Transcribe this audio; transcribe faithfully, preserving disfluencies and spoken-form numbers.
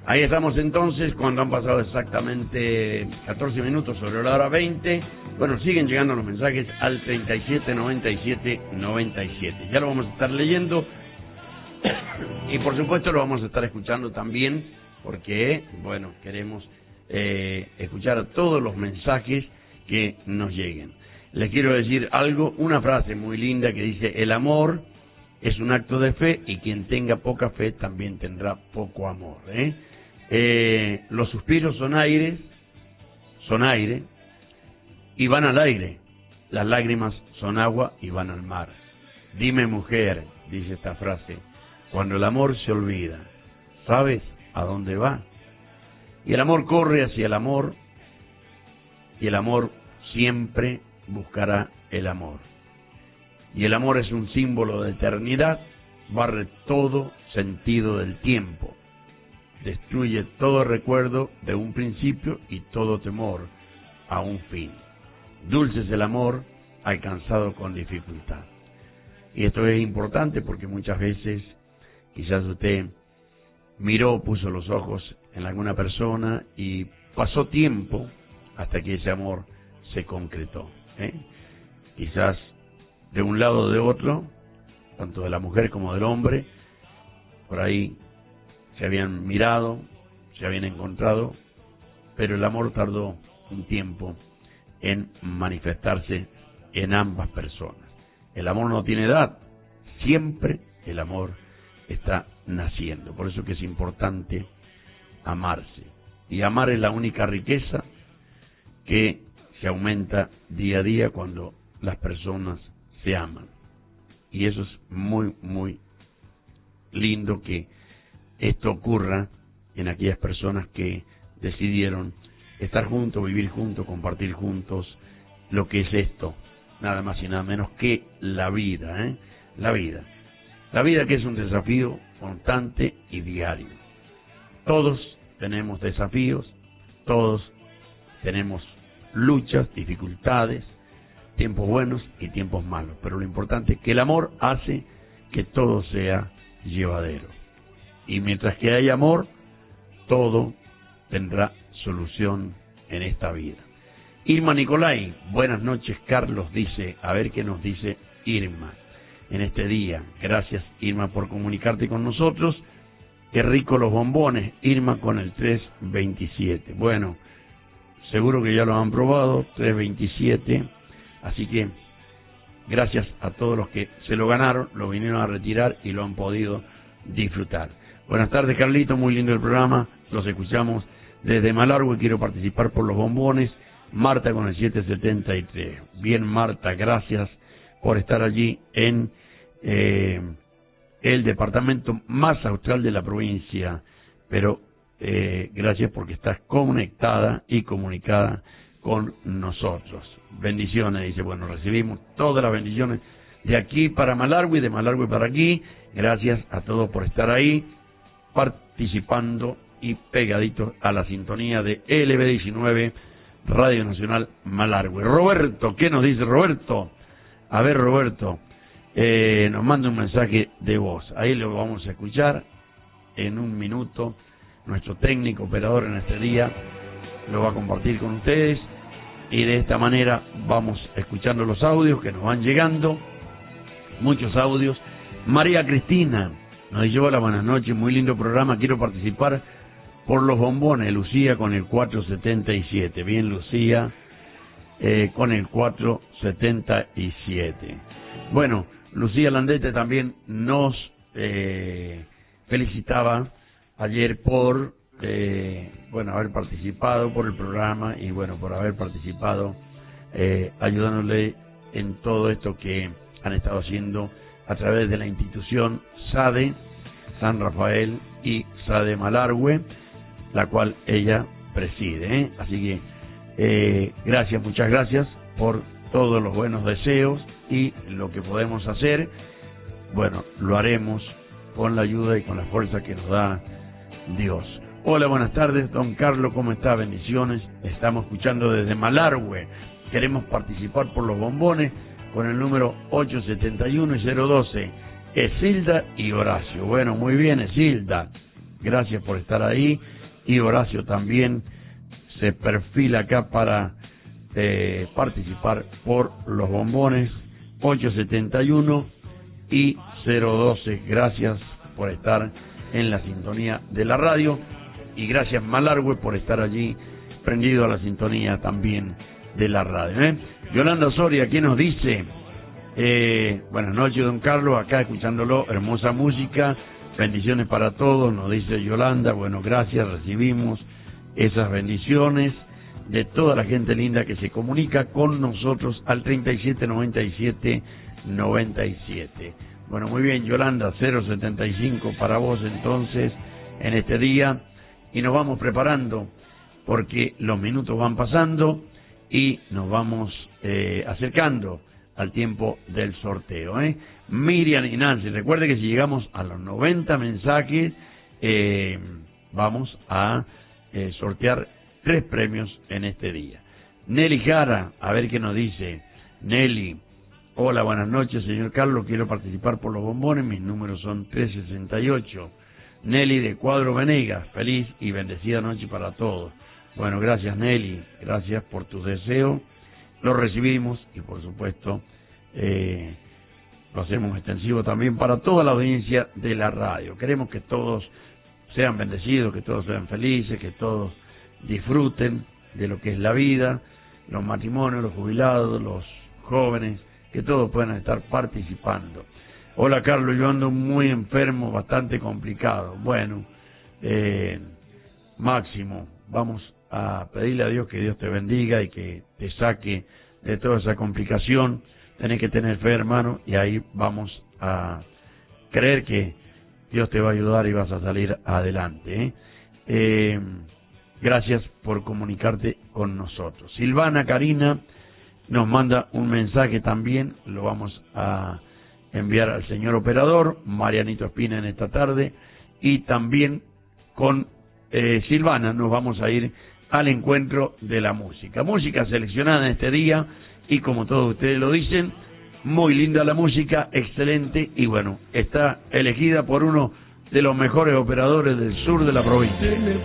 Ahí estamos entonces, cuando han pasado exactamente catorce minutos sobre la hora veinte. Bueno, siguen llegando los mensajes al treinta y siete, noventa y siete, noventa y siete. Ya lo vamos a estar leyendo y por supuesto lo vamos a estar escuchando también porque, bueno, queremos eh, escuchar todos los mensajes que nos lleguen. Les quiero decir algo, una frase muy linda que dice: el amor es un acto de fe y quien tenga poca fe también tendrá poco amor. ¿eh? Eh, los suspiros son aire, son aire y van al aire. Las lágrimas son agua y van al mar. Dime, mujer, dice esta frase, cuando el amor se olvida, ¿sabes a dónde va? Y el amor corre hacia el amor y el amor siempre buscará el amor. Y el amor es un símbolo de eternidad, barre todo sentido del tiempo, destruye todo recuerdo de un principio y todo temor a un fin. Dulce es el amor alcanzado con dificultad. Y esto es importante porque muchas veces quizás usted miró, puso los ojos en alguna persona y pasó tiempo hasta que ese amor se concretó. ¿eh? Quizás de un lado o de otro, tanto de la mujer como del hombre, por ahí se habían mirado, se habían encontrado, pero el amor tardó un tiempo en manifestarse en ambas personas. El amor no tiene edad, siempre el amor está naciendo. Por eso que es importante amarse. Y amar es la única riqueza que se aumenta día a día cuando las personas se aman. Y eso es muy, muy lindo que esto ocurra en aquellas personas que decidieron estar juntos, vivir juntos, compartir juntos lo que es esto, nada más y nada menos que la vida, ¿eh? La vida. La vida que es un desafío constante y diario. Todos tenemos desafíos, todos tenemos luchas, dificultades, tiempos buenos y tiempos malos, pero lo importante es que el amor hace que todo sea llevadero. Y mientras que hay amor, todo tendrá solución en esta vida. Irma Nicolai, buenas noches, Carlos dice, a ver qué nos dice Irma en este día. Gracias, Irma, por comunicarte con nosotros. Qué rico los bombones, Irma, con el tres veintisiete. Bueno, seguro que ya lo han probado, tres veintisiete, así que gracias a todos los que se lo ganaron, lo vinieron a retirar y lo han podido disfrutar. Buenas tardes, Carlito, muy lindo el programa, los escuchamos desde Malargüe, quiero participar por los bombones. Marta con el siete setenta y tres. Bien, Marta, gracias por estar allí en eh, el departamento más austral de la provincia, pero eh, gracias porque estás conectada y comunicada con nosotros. Bendiciones, dice, bueno, recibimos todas las bendiciones de aquí para Malargüe y de Malargüe para aquí. Gracias a todos por estar ahí, participando y pegaditos a la sintonía de L B diecinueve, Radio Nacional Malargüe. Roberto, ¿qué nos dice Roberto? A ver, Roberto, eh, nos manda un mensaje de voz. Ahí lo vamos a escuchar en un minuto. Nuestro técnico operador en este día lo va a compartir con ustedes. Y de esta manera vamos escuchando los audios que nos van llegando. Muchos audios. María Cristina nos dice: hola, buenas noches, muy lindo programa, quiero participar por los bombones. Lucía con el cuatro setenta y siete. Bien, Lucía, eh, con el cuatro setenta y siete. Bueno, Lucía Landete también nos eh, felicitaba ayer por eh, bueno, haber participado por el programa y bueno, por haber participado eh, ayudándole en todo esto que han estado haciendo a través de la institución SADE, San Rafael y SADE Malargüe, la cual ella preside, ¿eh? Así que eh, gracias, muchas gracias por todos los buenos deseos y lo que podemos hacer, bueno, lo haremos con la ayuda y con la fuerza que nos da Dios. Hola, buenas tardes, don Carlos, ¿cómo está? Bendiciones, estamos escuchando desde Malargüe, queremos participar por los bombones con el número ocho setenta y uno y cero doce, Esilda y Horacio. Bueno, muy bien, Esilda, gracias por estar ahí. y Horacio también se perfila acá para eh, participar por los bombones ocho setenta y uno y cero doce. Gracias por estar en la sintonía de la radio y gracias Malargüe por estar allí prendido a la sintonía también de la radio, ¿eh? Yolanda Soria, aquí nos dice eh, buenas noches don Carlos, acá escuchándolo, hermosa música, bendiciones para todos, nos dice Yolanda. Bueno, gracias, recibimos esas bendiciones de toda la gente linda que se comunica con nosotros al treinta y siete noventa y siete noventa y siete. Bueno, muy bien Yolanda, cero setenta y cinco para vos entonces en este día, y nos vamos preparando porque los minutos van pasando y nos vamos eh, acercando al tiempo del sorteo, ¿eh? Miriam y Nancy, recuerde que si llegamos a los noventa mensajes eh, vamos a eh, sortear tres premios en este día. Nelly Jara, a ver qué nos dice. Nelly, hola, buenas noches señor Carlos, quiero participar por los bombones, mis números son trescientos sesenta y ocho. Nelly de Cuadro Venegas, feliz y bendecida noche para todos. Bueno, gracias Nelly, gracias por tus deseos, los recibimos y por supuesto eh, lo hacemos extensivo también para toda la audiencia de la radio. Queremos que todos sean bendecidos, que todos sean felices, que todos disfruten de lo que es la vida, los matrimonios, los jubilados, los jóvenes, que todos puedan estar participando. Hola Carlos, yo ando muy enfermo, bastante complicado. Bueno, eh, Máximo, vamos a pedirle a Dios que Dios te bendiga y que te saque de toda esa complicación. Tenés que tener fe, hermano, y ahí vamos a creer que Dios te va a ayudar y vas a salir adelante, ¿eh? Eh, gracias por comunicarte con nosotros. Silvana Karina nos manda un mensaje también, lo vamos a enviar al señor operador, Marianito Espina en esta tarde, y también con eh, Silvana nos vamos a ir al encuentro de la música. Música seleccionada en este día y como todos ustedes lo dicen, muy linda la música, excelente, y bueno, está elegida por uno de los mejores operadores del sur de la provincia.